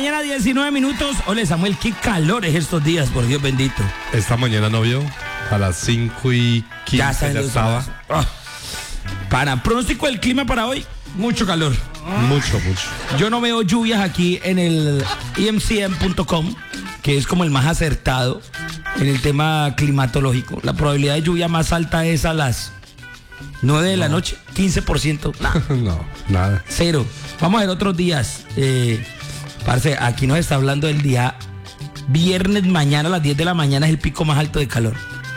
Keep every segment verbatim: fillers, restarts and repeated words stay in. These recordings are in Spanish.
mañana, diecinueve minutos. Hola, Samuel, qué calores estos días, por Dios bendito. Esta mañana no vio, a las cinco y quince ya, ya estaba. Oh. Para, pronóstico del clima para hoy, mucho calor. Mucho, mucho. Yo no veo lluvias aquí en el E M C M punto com, que es como el más acertado en el tema climatológico. La probabilidad de lluvia más alta es a las nueve de no. la noche, quince por ciento. Nah. No, nada. Cero. Vamos a ver otros días. Eh, parce, aquí nos está hablando del día viernes, mañana a las diez de la mañana es el pico más alto de calor.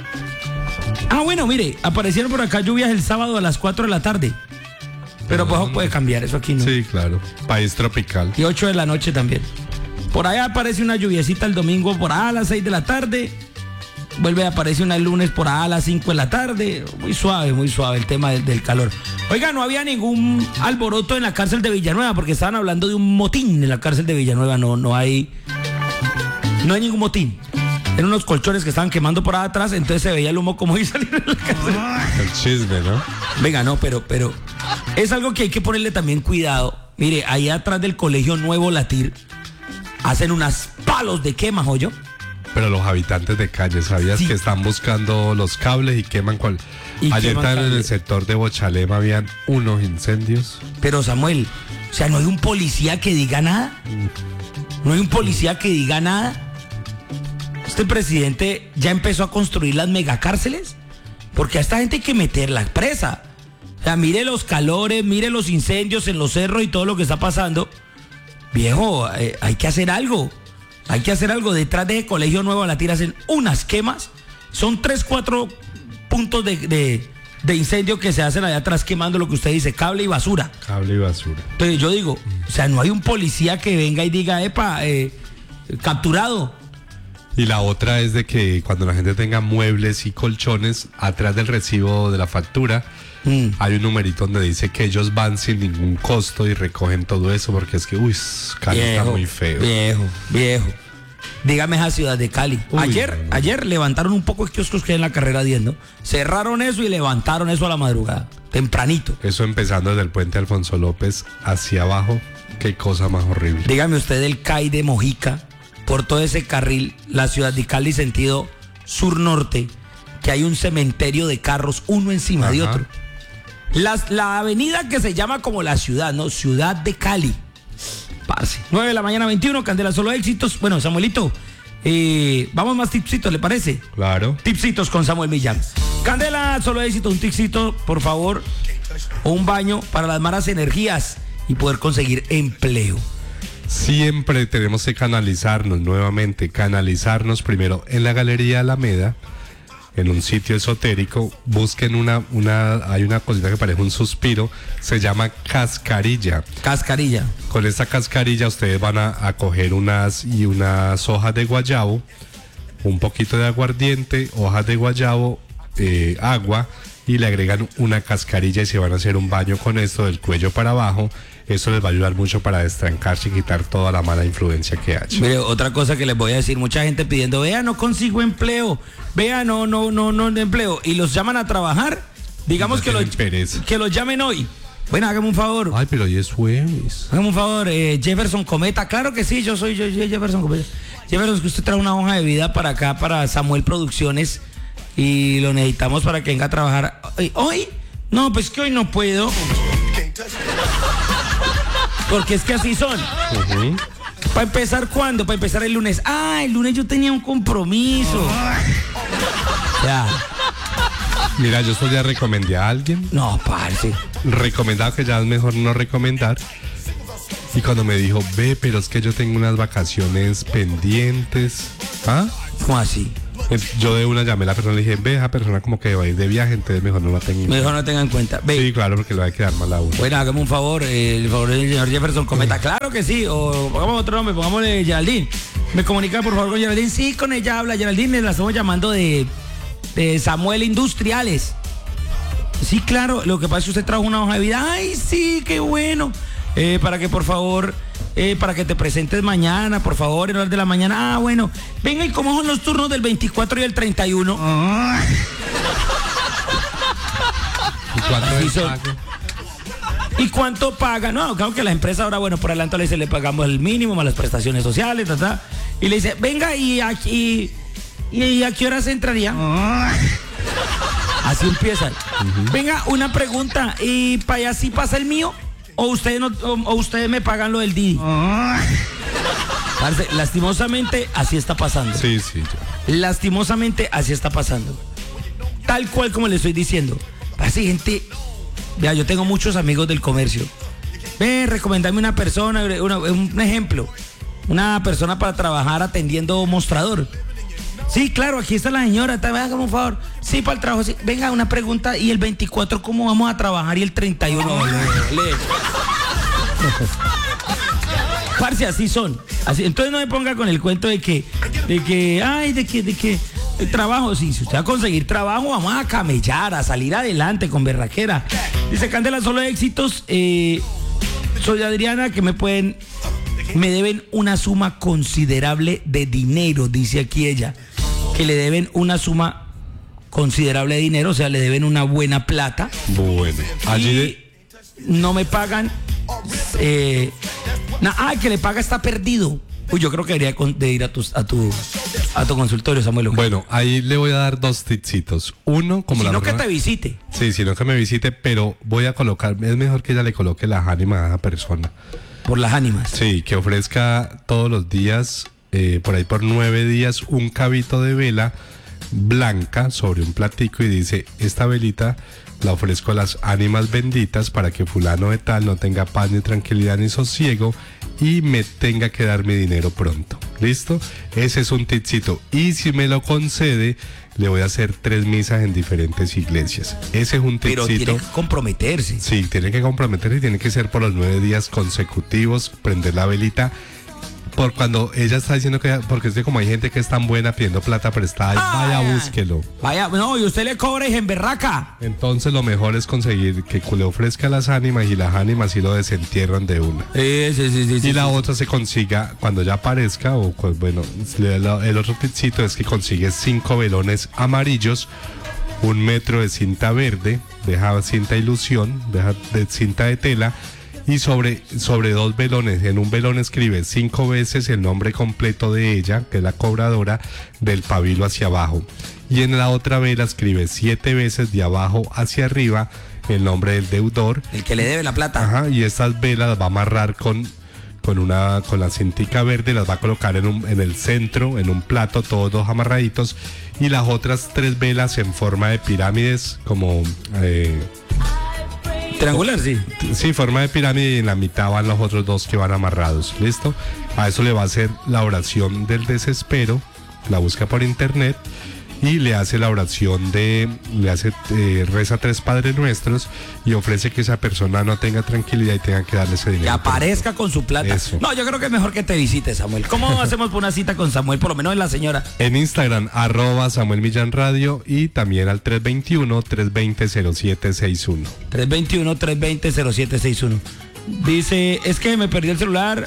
Ah, bueno, mire, aparecieron por acá lluvias el sábado a las cuatro de la tarde. Pero pues puede cambiar, eso aquí no. Sí, claro. País tropical. Y ocho de la noche también. Por allá aparece una lluviecita el domingo por allá a las seis de la tarde. Vuelve a aparecer una el lunes por allá a las cinco de la tarde. Muy suave, muy suave el tema del, del calor. Oiga, no había ningún alboroto en la cárcel de Villanueva porque estaban hablando de un motín en la cárcel de Villanueva. No, no hay. No hay ningún motín. Eran unos colchones que estaban quemando por allá atrás, entonces se veía el humo como iba a salir de la cárcel. El chisme, ¿no? Venga, no, pero, pero es algo que hay que ponerle también cuidado. Mire, ahí atrás del colegio Nuevo Latir hacen unas palos de quema, ¿oyo? Pero los habitantes de calle, ¿sabías sí. que están buscando los cables y queman cual? Y ayer queman en el sector de Bochalema habían unos incendios. Pero Samuel, o sea, no hay un policía que diga nada. No hay un policía que diga nada. Este presidente ya empezó a construir las megacárceles, porque a esta gente hay que meterla presa. O sea, mire los calores, mire los incendios en los cerros y todo lo que está pasando. Viejo, eh, hay que hacer algo. Hay que hacer algo. Detrás de ese colegio Nuevo Latir hacen unas quemas. Son tres, cuatro puntos de, de, de incendio que se hacen allá atrás quemando lo que usted dice, cable y basura. Cable y basura. Entonces yo digo, o sea, no hay un policía que venga y diga, epa, eh, capturado. Y la otra es de que cuando la gente tenga muebles y colchones, atrás del recibo de la factura, mm. hay un numerito donde dice que ellos van sin ningún costo y recogen todo eso, porque es que, uy, Cali viejo, está muy feo. Viejo, viejo. Dígame esa ciudad de Cali. Uy, ayer, no, no. ayer levantaron un poco de kioscos que hay en la carrera diez, ¿no? Cerraron eso y levantaron eso a la madrugada, tempranito. Eso empezando desde el puente Alfonso López hacia abajo, qué cosa más horrible. Dígame usted el C A I de Mojica, por todo ese carril, la ciudad de Cali sentido sur-norte, que hay un cementerio de carros uno encima Ajá. de otro. Las, la avenida que se llama como la ciudad, ¿no? Ciudad de Cali. Parce. nueve de la mañana, veintiuno, Candela Solo Éxitos. Bueno, Samuelito, eh, vamos más tipsitos, ¿le parece? Claro. Tipsitos con Samuel Millán. Candela Solo Éxitos, un tipsito, por favor, o un baño para las malas energías y poder conseguir empleo. Siempre tenemos que canalizarnos nuevamente, canalizarnos primero en la Galería Alameda, en un sitio esotérico. Busquen una, una, hay una cosita que parece un suspiro, se llama cascarilla. Cascarilla. Con esta cascarilla ustedes van a, a coger unas y unas hojas de guayabo, un poquito de aguardiente, hojas de guayabo, eh, agua, y le agregan una cascarilla y se van a hacer un baño con esto del cuello para abajo. Eso les va a ayudar mucho para destrancarse y quitar toda la mala influencia que haya. Mire, otra cosa que les voy a decir, mucha gente pidiendo, vea, no consigo empleo, vea, no, no, no, no de empleo, y los llaman a trabajar, digamos no que, los, que los llamen hoy. Bueno, hágame un favor. Ay, pero hoy es jueves. Hágame un favor, eh, Jefferson Cometa, claro que sí, yo soy yo, yo Jefferson Cometa. Jefferson, que usted trae una hoja de vida para acá, para Samuel Producciones, y lo necesitamos para que venga a trabajar. ¿Hoy? ¿Hoy? No, pues que hoy no puedo. Porque es que así son. Uh-huh. ¿Para empezar cuándo? Para empezar el lunes. Ah, el lunes yo tenía un compromiso. Ya. Mira, yo estos días recomendé a alguien. No, parce. Recomendado, que ya es mejor no recomendar. Y cuando me dijo, ve, pero es que yo tengo unas vacaciones pendientes. ¿Ah? ¿Cómo así? Yo de una llamé a la persona y le dije, ve, esa persona como que va a ir de viaje, entonces mejor no la tenga. Mejor no tenga en cuenta. Ve. Sí, claro, porque le va a quedar mal a uno. Bueno, hágame un favor, eh, el favor del señor Jefferson Cometa. Claro que sí, o pongamos otro nombre, pongámosle Geraldine. ¿Me comunica por favor con Geraldine? Sí, con ella habla Geraldine, la estamos llamando de, de Samuel Industriales. Sí, claro, lo que pasa es que usted trajo una hoja de vida. Ay, sí, qué bueno. Eh, para que por favor, eh, para que te presentes mañana, por favor, en horas de la mañana. Ah, bueno, venga, ¿y cómo son los turnos del veinticuatro y el treinta y uno? ¿Y cuánto es el pago? ¿Y cuánto pagan? No, claro que la empresa ahora, bueno, por adelante le dice, le pagamos el mínimo más las prestaciones sociales, ta, ta, y le dice, venga, ¿y aquí y, y a qué horas entraría? Así empiezan. Uh-huh. Venga, una pregunta, ¿y para allá sí pasa el mío? ¿O ustedes, no, o, o ustedes me pagan lo del Didi? Uh-huh. Parce, lastimosamente, así está pasando. Sí, sí. Ya. Lastimosamente, así está pasando. Tal cual como le estoy diciendo. Parce, gente, vea, yo tengo muchos amigos del comercio. Ve, recomendame una persona, una, un ejemplo. Una persona para trabajar atendiendo mostrador. Sí, claro, aquí está la señora, te haga un favor. Sí, para el trabajo, sí. Venga, una pregunta, ¿y el veinticuatro cómo vamos a trabajar y el treinta y uno? Parce, así son. Así, entonces no me ponga con el cuento de que, de que, ay, de que, de que, el trabajo, sí, si usted va a conseguir trabajo, vamos a camellar, a salir adelante con berraquera. Dice Candela, solo éxitos. Eh, soy Adriana, que me pueden, me deben una suma considerable de dinero, dice aquí ella. Que le deben una suma considerable de dinero, o sea, le deben una buena plata. Bueno, allí de... no me pagan. Eh, na, ah, que le paga está perdido. Uy, yo creo que debería de ir a tu, a tu, a tu consultorio, Samuel. Bueno, ahí le voy a dar dos tipsitos. Uno, como si la no persona... que te visite. Sí, sino que me visite, pero voy a colocar, es mejor que ella le coloque las ánimas a esa persona. Por las ánimas. Sí, que ofrezca todos los días, eh, por ahí por nueve días, un cabito de vela blanca sobre un platico y dice, esta velita la ofrezco a las ánimas benditas para que fulano de tal no tenga paz ni tranquilidad ni sosiego y me tenga que dar mi dinero pronto. ¿Listo? Ese es un tipcito. Y si me lo concede, le voy a hacer tres misas en diferentes iglesias. Ese es un tipcito. Pero tiene que comprometerse. Sí, tiene que comprometerse y tiene que ser por los nueve días consecutivos, prender la velita. Por cuando ella está diciendo que, porque es que como hay gente que es tan buena pidiendo plata prestada, ah, vaya, búsquelo. Vaya, no, y usted le cobra y en berraca. Entonces lo mejor es conseguir que le ofrezca las ánimas y las ánimas sí lo desentierran de una. Sí, sí, sí, sí, y sí, la sí. otra se consiga cuando ya aparezca, o bueno, el otro tipcito es que consigue cinco velones amarillos, un metro de cinta verde, deja cinta ilusión, deja de cinta de tela. Y sobre, sobre dos velones, en un velón escribe cinco veces el nombre completo de ella, que es la cobradora, del pabilo hacia abajo. Y en la otra vela escribe siete veces de abajo hacia arriba el nombre del deudor. El que le debe la plata. Ajá, y estas velas las va a amarrar con, con, una, con la cintica verde, las va a colocar en, un, en el centro, en un plato, todos dos amarraditos. Y las otras tres velas en forma de pirámides, como... Eh, triangular, sí. Sí, forma de pirámide, y en la mitad van los otros dos que van amarrados. ¿Listo? A eso le va a hacer la oración del desespero, la busca por internet y le hace la oración de, le hace, eh, reza tres Padres Nuestros y ofrece que esa persona no tenga tranquilidad y tenga que darle ese dinero. Que aparezca con su plata. Eso. No, yo creo que es mejor que te visite, Samuel. ¿Cómo hacemos por una cita con Samuel? Por lo menos en la señora. En Instagram, arroba Samuel Millán Radio y también al tres veintiuno, tres veinte, cero siete seis uno. tres veintiuno, tres veinte, cero siete seis uno. Dice, es que me perdí el celular.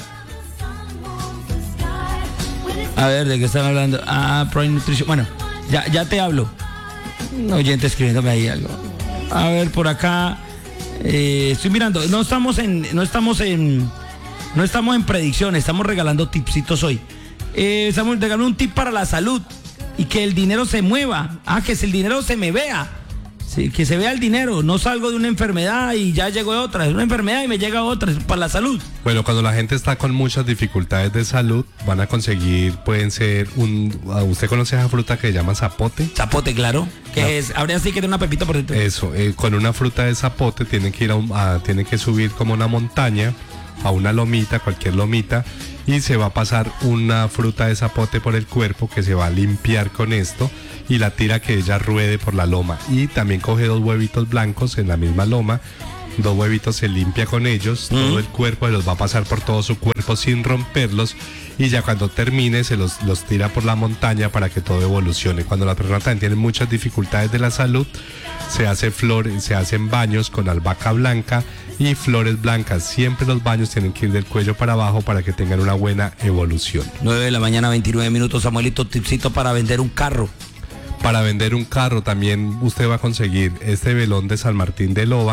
A ver, ¿de qué están hablando? Ah, Prime Nutrition. Bueno, ya, ya te hablo. Un oyente escribiéndome ahí algo. A ver, por acá. Eh, estoy mirando. No estamos en. No estamos en. No estamos en predicciones. Estamos regalando tipsitos hoy. Eh, estamos regalando un tip para la salud. Y que el dinero se mueva. Ah, que el dinero se me vea. Sí, que se vea el dinero. No salgo de una enfermedad y ya llegó otra. Es una enfermedad y me llega otra. Es para la salud. Bueno, cuando la gente está con muchas dificultades de salud, van a conseguir, pueden ser un... ¿Usted conoce esa fruta que se llama zapote? Zapote, claro. Que no. es, habría así que tiene una pepita por dentro. Eso, eh, con una fruta de zapote tienen que ir a, un, a tienen que subir como una montaña, a una lomita, cualquier lomita, y se va a pasar una fruta de zapote por el cuerpo que se va a limpiar con esto y la tira que ella ruede por la loma. Y también coge dos huevitos blancos en la misma loma, dos huevitos se limpia con ellos, mm. todo el cuerpo se los va a pasar por todo su cuerpo sin romperlos y ya cuando termine se los, los tira por la montaña para que todo evolucione. Cuando la persona también tiene muchas dificultades de la salud, se hace flores, se hacen baños con albahaca blanca y flores blancas. Siempre los baños tienen que ir del cuello para abajo para que tengan una buena evolución. nueve de la mañana, veintinueve minutos, Samuelito, tipsito para vender un carro. Para vender un carro también usted va a conseguir este velón de San Martín de Loba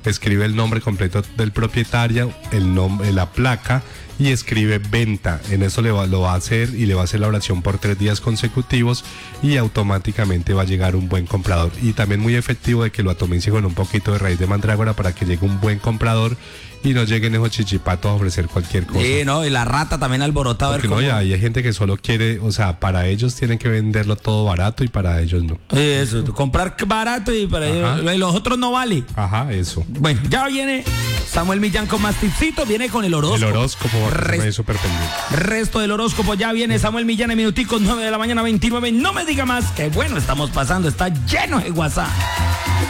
escribe el nombre completo del propietario, el nombre, la placa, y escribe venta. En eso le va, lo va a hacer y le va a hacer la oración por tres días consecutivos y automáticamente va a llegar un buen comprador. Y también muy efectivo de que lo atomice con un poquito de raíz de mandrágora para que llegue un buen comprador y no lleguen esos chichipatos a ofrecer cualquier cosa. Sí, no, y la rata también alborotada. Porque no, ya hay gente que solo quiere, o sea, para ellos tienen que venderlo todo barato y para ellos no. Eso, comprar barato y para ellos, y los otros no vale. Ajá, eso. Bueno, ya viene Samuel Millán con más tipsitos, viene con el horóscopo. El horóscopo, Rest, súper pendiente. Resto del horóscopo, ya viene Samuel Millán en minuticos, nueve de la mañana, veintinueve. No me diga más, que bueno estamos pasando, está lleno de WhatsApp.